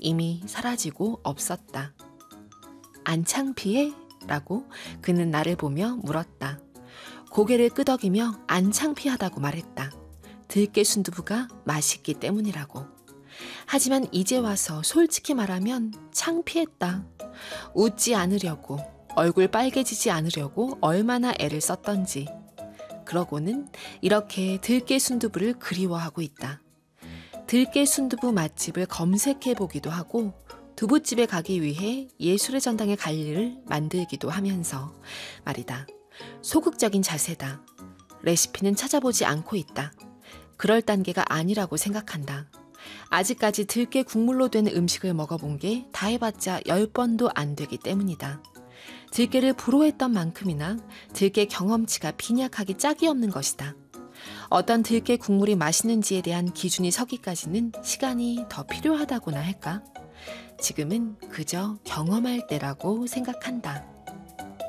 이미 사라지고 없었다. 안 창피해? 라고 그는 나를 보며 물었다. 고개를 끄덕이며 안 창피하다고 말했다. 들깨 순두부가 맛있기 때문이라고. 하지만 이제 와서 솔직히 말하면 창피했다. 웃지 않으려고, 얼굴 빨개지지 않으려고 얼마나 애를 썼던지. 그러고는 이렇게 들깨 순두부를 그리워하고 있다. 들깨 순두부 맛집을 검색해보기도 하고 두부집에 가기 위해 예술의 전당에 갈 일을 만들기도 하면서 말이다. 소극적인 자세다. 레시피는 찾아보지 않고 있다. 그럴 단계가 아니라고 생각한다. 아직까지 들깨 국물로 된 음식을 먹어본 게 다 해봤자 10번도 안 되기 때문이다. 들깨를 부러워했던 만큼이나 들깨 경험치가 빈약하기 짝이 없는 것이다. 어떤 들깨 국물이 맛있는지에 대한 기준이 서기까지는 시간이 더 필요하다고나 할까? 지금은 그저 경험할 때라고 생각한다.